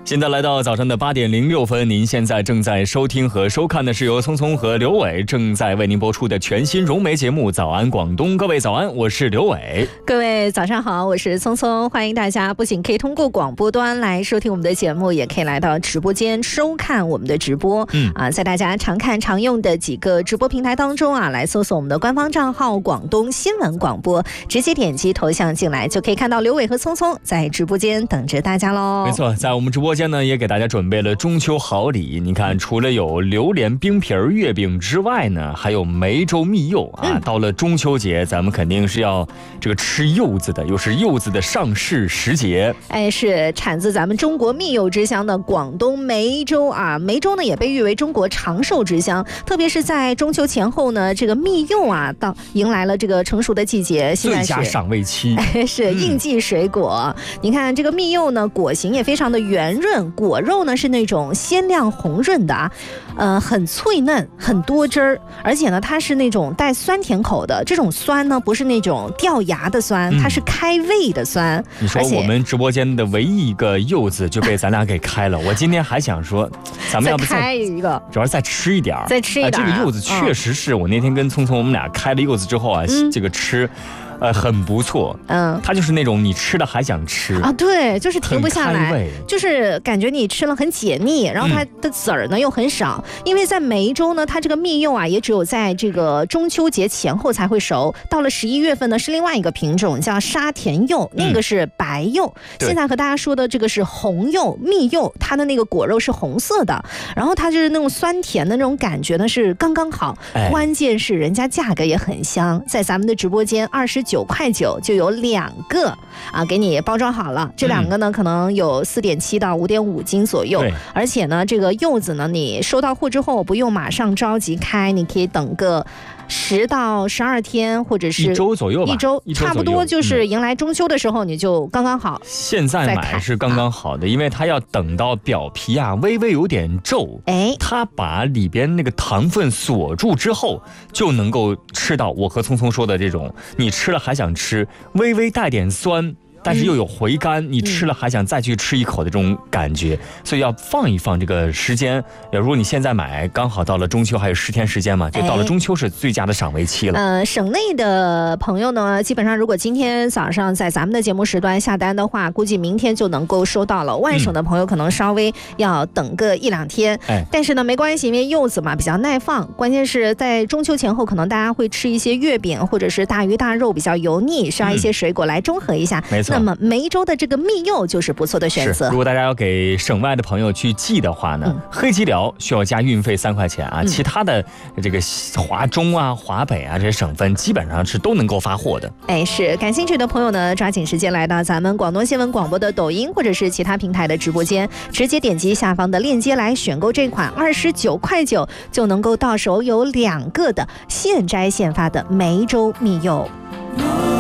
现在来到早上的8点06分，您现在正在收听和收看的是由聪聪和刘伟正在为您播出的全新融媒节目《早安广东》。各位早安，我是刘伟。 各位早上好，我是聪聪。欢迎大家不仅可以通过广播端来收听我们的节目，也可以来到直播间收看我们的直播。在大家常看常用的几个直播平台当中来搜索我们的官方账号广东新闻广播，直接点击头像进来就可以看到刘伟和聪聪在直播间等着大家喽。 没错，在我们直播间呢也给大家准备了中秋好礼。你看，除了有榴莲冰皮月饼之外呢，还有梅州蜜柚啊。到了中秋节，咱们肯定是要这个吃柚子的，又是柚子的上市时节。 是产自咱们中国蜜柚之乡的广东梅州啊。梅州呢也被誉为中国长寿之乡，特别是在中秋前后呢，这个蜜柚迎来了这个成熟的季节，现在是最佳赏味期， 是应季水果。你看这个蜜柚呢，果形也非常的圆润，果肉呢是那种鲜亮红润的很脆嫩，很多汁儿，而且呢它是那种带酸甜口的。这种酸呢不是那种掉牙的酸，它是开胃的酸。 你说我们直播间的唯一一个柚子就被咱俩给开了。我今天还想说，咱们要不再开一个， 主要是再吃一点， 再吃一点。 这个柚子确实是我那天跟聪聪我们俩开了柚子之后这个吃。很不错，它就是那种你吃了还想吃啊，对，就是停不下来，就是感觉你吃了很解腻，然后它的籽儿呢又很少，因为在梅州呢，它这个蜜柚也只有在这个中秋节前后才会熟，到了11月份呢是另外一个品种叫沙田柚，那个是白柚，现在和大家说的这个是红柚蜜柚，它的那个果肉是红色的，然后它就是那种酸甜的那种感觉呢是刚刚好，关键是人家价格也很香，在咱们的直播间29.9块就有2个给你包装好了。这2个呢可能有4.7到5.5斤左右，而且呢这个柚子呢你收到货之后不用马上着急开，你可以等个10到12天或者是 1周左右吧， 一周差不多，就是迎来中秋的时候你就刚刚好。 现在买是刚刚好的，因为它要等到表皮微微有点皱，它把里边那个糖分锁住之后，就能够吃到我和聪聪说的这种你吃了还想吃，微微带点酸，但是又有回甘，你吃了还想再去吃一口的这种感觉，所以要放一放这个时间。如果你现在买，刚好到了中秋还有10天时间嘛，就到了中秋是最佳的赏味期了。 省内的朋友呢，基本上如果今天早上在咱们的节目时段下单的话，估计明天就能够收到了。外省的朋友可能稍微要等个1-2天，但是呢没关系，因为柚子嘛比较耐放，关键是在中秋前后可能大家会吃一些月饼或者是大鱼大肉比较油腻，需要一些水果来中和一下。 没错。 那么梅州的这个蜜柚就是不错的选择。 如果大家要给省外的朋友去寄的话呢，黑吉辽需要加运费3块钱其他的这个华中华北这些省份基本上是都能够发货的。 是感兴趣的朋友呢，抓紧时间来到咱们广东新闻广播的抖音或者是其他平台的直播间，直接点击下方的链接来选购这款29.9块就能够到手有2个的现摘现发的梅州蜜柚。